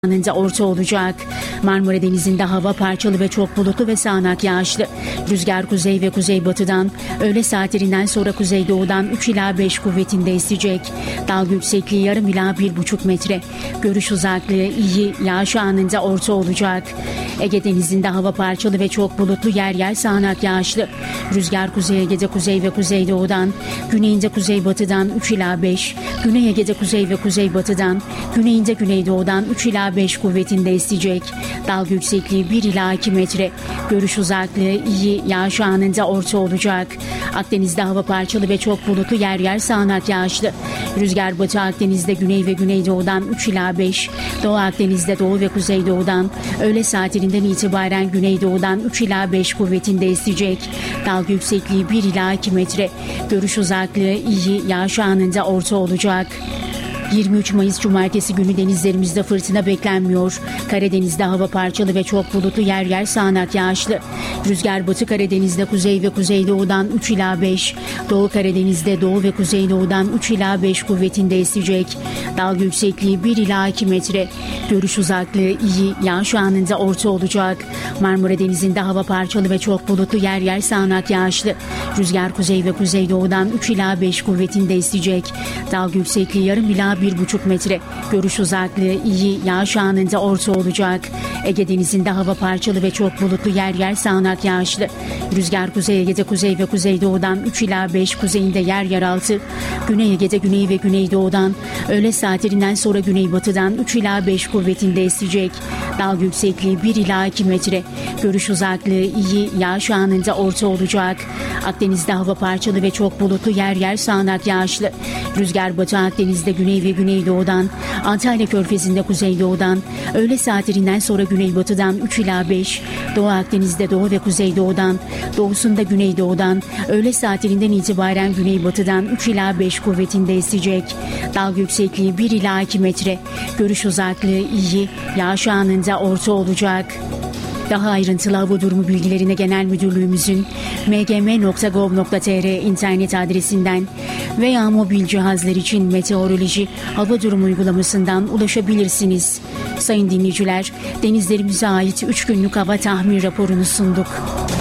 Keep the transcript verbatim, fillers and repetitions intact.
Anında orta olacak. Marmara Denizi'nde hava parçalı ve çok bulutlu ve sağanak yağışlı. Rüzgar kuzey ve kuzeybatıdan, öğle saatlerinden sonra kuzeydoğudan üç ila beş kuvvetinde esecek. Dalga yüksekliği yarım ila bir buçuk metre. Görüş uzaklığı iyi, yağış anında orta olacak. Ege Denizi'nde hava parçalı ve çok bulutlu, yer yer sağanak yağışlı. Rüzgar Kuzey Ege'de kuzey ve kuzeydoğudan, güneyinde kuzeybatıdan üç ila beş, Güney Ege'de kuzey ve kuzeybatıdan, güneyinde güneydoğudan üç ila beş kuvvetinde esecek. Dalga yüksekliği bir ila iki metre. Görüş uzaklığı iyi, yağış anında orta olacak. Akdeniz'de hava parçalı ve çok bulutlu, yer yer sağanak yağışlı. Rüzgar Batı Akdeniz'de güney ve güneydoğudan üç ila beş, Doğu Akdeniz'de doğu ve kuzeydoğudan, öğle saatlerinden itibaren güneydoğudan üç ila beş kuvvetinde esecek. Dalga yüksekliği bir ila iki metre. Görüş uzaklığı iyi, yağış anında orta olacak. yirmi üç Mayıs Cumartesi günü denizlerimizde fırtına beklenmiyor. Karadeniz'de hava parçalı ve çok bulutlu, yer yer sağanak yağışlı. Rüzgar Batı Karadeniz'de kuzey ve kuzeydoğudan üç ila beş, Doğu Karadeniz'de doğu ve kuzeydoğudan üç ila beş kuvvetinde esecek. Dalga yüksekliği bir ila iki metre. Görüş uzaklığı iyi, yağış anında orta olacak. Marmara Denizi'nde hava parçalı ve çok bulutlu, yer yer sağanak yağışlı. Rüzgar kuzey ve kuzeydoğudan üç ila beş kuvvetinde esecek. Dalga yüksekliği yarım ila bir buçuk metre. Görüş uzaklığı iyi, yağış anında orta olacak. Ege Denizi'nde hava parçalı ve çok bulutlu, yer yer sağanak yağışlı. Rüzgar Kuzey Ege'de kuzey ve kuzeydoğudan üç ila beş, kuzeyinde yer yer altı. Güney Ege'de güney ve güneydoğudan, öğle saatlerinden sonra güneybatıdan üç ila beş kuvvetinde esecek. Dalga yüksekliği bir ila iki metre. Görüş uzaklığı iyi, yağış anında orta olacak. Akdeniz'de hava parçalı ve çok bulutlu, yer yer sağanak yağışlı. Rüzgar Batı Akdeniz'de güney ve güneydoğudan, Antalya Körfezi'nde kuzeydoğudan, öğle saatlerinden sonra güneybatıdan üç ila beş, Doğu Akdeniz'de doğu ve kuzeydoğudan, doğusunda güneydoğudan, öğle saatlerinden itibaren güneybatıdan üç ila beş kuvvetinde esecek. Dalga yüksekliği bir ila iki metre. Görüş uzaklığı iyi, yağış anında orta olacak. Daha ayrıntılı hava durumu bilgilerine Genel Müdürlüğümüzün m g m nokta gov nokta t r internet adresinden veya mobil cihazlar için meteoroloji hava durumu uygulamasından ulaşabilirsiniz. Sayın dinleyiciler, denizlerimize ait üç günlük hava tahmin raporunu sunduk.